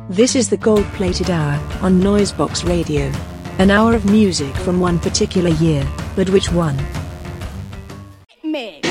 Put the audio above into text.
This is the gold-plated hour on Noisebox Radio. An hour of music from one particular year, but which one? Mix.